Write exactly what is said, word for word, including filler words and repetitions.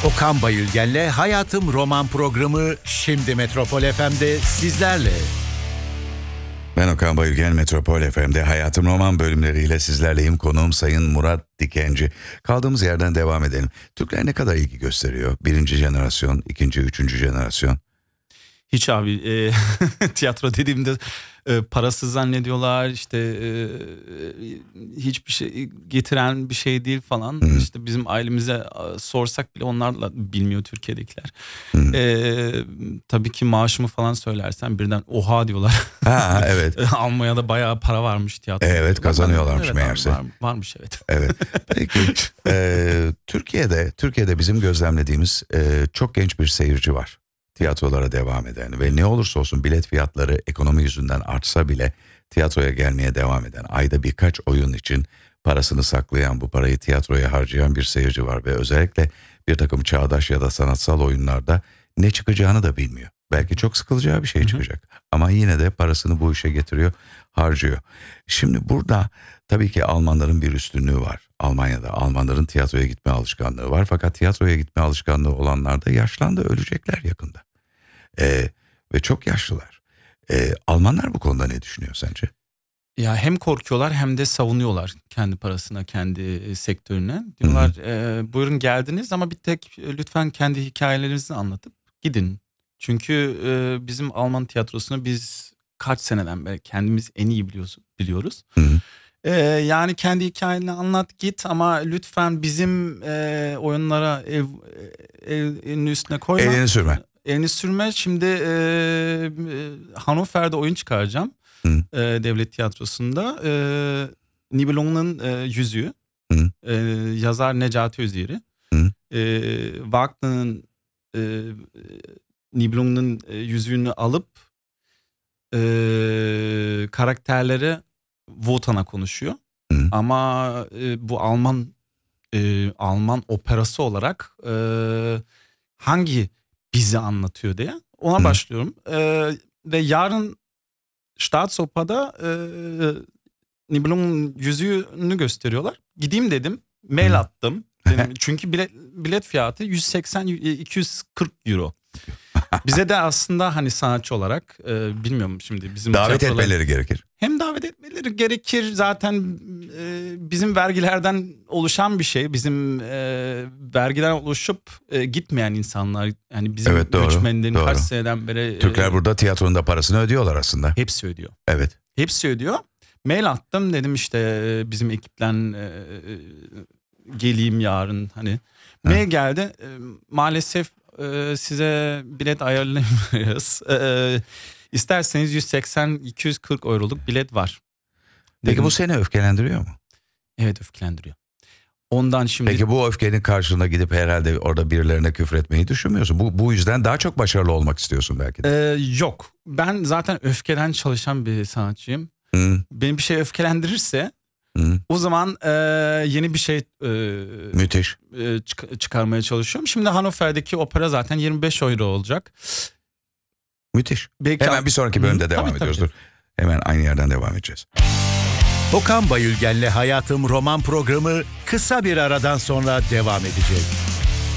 Okan Bayülgen'le Hayatım Roman programı şimdi Metropol F M'de sizlerle. Ben Okan Bayülgen, Metropol F M'de Hayatım Roman bölümleriyle sizlerleyim. Konuğum Sayın Murat Dikenci. Kaldığımız yerden devam edelim. Türkler ne kadar ilgi gösteriyor? Birinci jenerasyon, ikinci, üçüncü jenerasyon. Hiç abi e, tiyatro dediğimde e, parasız zannediyorlar, işte e, hiçbir şey getiren bir şey değil falan. Hı. İşte bizim ailemize e, sorsak bile onlarla bilmiyor Türkiye'dekiler. E, tabii ki maaşımı falan söylersen birden oha diyorlar. Ha evet. Almanya'da bayağı para varmış tiyatro. Evet, kazanıyorlarmış evet, meğerse. Var, varmış evet. Evet. Peki e, Türkiye'de Türkiye'de bizim gözlemlediğimiz e, çok genç bir seyirci var. Tiyatrolara devam eden ve ne olursa olsun bilet fiyatları ekonomi yüzünden artsa bile tiyatroya gelmeye devam eden, ayda birkaç oyun için parasını saklayan, bu parayı tiyatroya harcayan bir seyirci var ve özellikle bir takım çağdaş ya da sanatsal oyunlarda ne çıkacağını da bilmiyor. Belki çok sıkılacağı bir şey Hı-hı. çıkacak ama yine de parasını bu işe getiriyor, harcıyor. Şimdi burada tabii ki Almanların bir üstünlüğü var. Almanya'da Almanların tiyatroya gitme alışkanlığı var, fakat tiyatroya gitme alışkanlığı olanlar da yaşlandı, ölecekler yakında. Ee, ve çok yaşlılar. Ee, Almanlar bu konuda ne düşünüyor sence? Ya hem korkuyorlar hem de savunuyorlar kendi parasına, kendi sektörüne. Diyorlar e, buyurun geldiniz ama bir tek lütfen kendi hikayelerinizi anlatıp gidin. Çünkü e, bizim Alman tiyatrosunu biz kaç seneden beri kendimiz en iyi biliyoruz. biliyoruz. Hı hı. Ee, yani kendi hikayeni anlat git ama lütfen bizim e, oyunlara ev, ev, elini üstüne koyma. Elini sürme. Elini sürme. Şimdi e, Hannover'de oyun çıkaracağım. E, devlet tiyatrosunda. E, Nibelung'un e, Yüzüğü. E, yazar Necati Özyeğri. E, Wagner'ın e, Nibelung'un e, yüzüğünü alıp e, karakterleri Wotan'a konuşuyor. Hı. Ama e, bu Alman e, Alman operası olarak e, hangi bizi anlatıyor diye ona Hı. başlıyorum. E, ve yarın Staatsoper'da e, Nibelung'un yüzüğünü gösteriyorlar. Gideyim dedim. Mail Hı. attım. Dedim, çünkü bilet, bilet fiyatı yüz seksen iki yüz kırk euro. Bize de aslında hani sanatçı olarak e, bilmiyorum şimdi bizim davet etmeleri gerekir. Hem davet etmeleri gerekir zaten e, bizim vergilerden oluşan bir şey. Bizim e, vergiden oluşup e, gitmeyen insanlar yani bizim evet, doğru, göçmenlerin doğru. kaç seneden beri. Türkler e, burada tiyatronun da parasını ödüyorlar aslında. Hepsi ödüyor. Evet. Hepsi ödüyor. Mail attım dedim işte bizim ekipten e, geleyim yarın hani. Mail ha. geldi e, maalesef e, size bilet ayarlayamıyoruz. E, İsterseniz yüz seksen iki yüz kırk euroluk bilet var. Peki dedim, bu seni öfkelendiriyor mu? Evet, öfkelendiriyor. Ondan şimdi. Peki bu öfkenin karşılığında gidip herhalde orada birilerine küfretmeyi düşünmüyorsun. Bu bu yüzden daha çok başarılı olmak istiyorsun belki de. Ee, yok. Ben zaten öfkeden çalışan bir sanatçıyım. Hmm. Beni bir şey öfkelendirirse hmm. o zaman e, yeni bir şey e, müthiş e, çık- çıkarmaya çalışıyorum. Şimdi Hannover'deki opera zaten yirmi beş euro olacak. Müthiş. Belki Hemen bir sonraki bölümde Hı, devam tabii, ediyoruz. Tabii. Hemen aynı yerden devam edeceğiz. Okan Bayülgen'le Hayatım Roman programı kısa bir aradan sonra devam edecek.